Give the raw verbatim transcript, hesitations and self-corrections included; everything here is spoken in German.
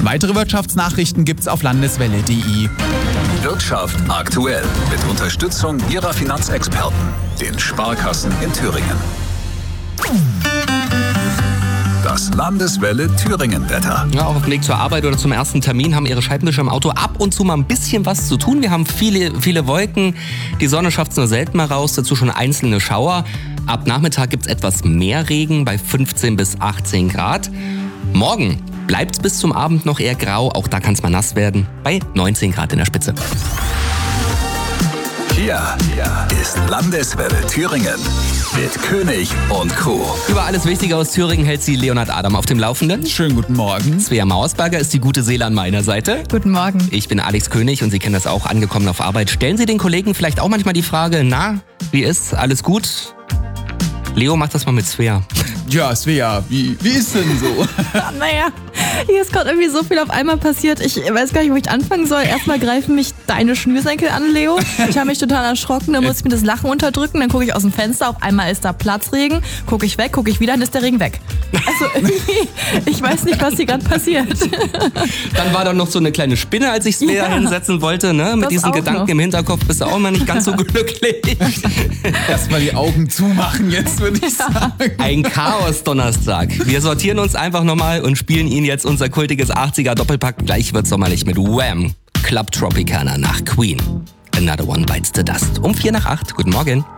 Weitere Wirtschaftsnachrichten gibt's auf landeswelle punkt de. Wirtschaft aktuell mit Unterstützung Ihrer Finanzexperten, den Sparkassen in Thüringen. Das Landeswelle Thüringen-Wetter. Ja, auch auf dem Weg zur Arbeit oder zum ersten Termin haben Ihre Scheibenwischer im Auto ab und zu mal ein bisschen was zu tun. Wir haben viele, viele Wolken. Die Sonne schafft es nur selten mal raus, dazu schon einzelne Schauer. Ab Nachmittag gibt es etwas mehr Regen bei fünfzehn bis achtzehn Grad. Morgen bleibt es bis zum Abend noch eher grau. Auch da kann es mal nass werden bei neunzehn Grad in der Spitze. Hier, hier ist Landeswelle Thüringen mit König und Co. Über alles Wichtige aus Thüringen hält sie Leonhard Adam auf dem Laufenden. Schönen guten Morgen. Svea Mauersberger ist die gute Seele an meiner Seite. Guten Morgen. Ich bin Alex König und Sie kennen das auch, angekommen auf Arbeit. Stellen Sie den Kollegen vielleicht auch manchmal die Frage, na, wie ist, alles gut? Leo, mach das mal mit Svea. Ja, Svea, wie, wie ist denn so? Naja, hier ist gerade irgendwie so viel auf einmal passiert. Ich weiß gar nicht, wo ich anfangen soll. Erstmal greifen mich deine Schnürsenkel an, Leo. Ich habe mich total erschrocken, dann muss ich mir das Lachen unterdrücken. Dann gucke ich aus dem Fenster, auf einmal ist da Platzregen. Gucke ich weg, gucke ich wieder, dann ist der Regen weg. Also irgendwie, ich weiß nicht, was hier gerade passiert. Dann war da noch so eine kleine Spinne, als ich Svea Ja, hinsetzen wollte. Ne? Mit das diesen auch Gedanken noch. im Hinterkopf bist du auch mal nicht ganz so glücklich. Erstmal die Augen zumachen jetzt, würde ich sagen. Ein Chaos-Donnerstag. Wir sortieren uns einfach nochmal und spielen Ihnen jetzt unser kultiges achtziger-Doppelpack. Gleich wird's sommerlich mit Wham! Club Tropicana nach Queen. Another One Bites the Dust. Um vier nach acht. Guten Morgen.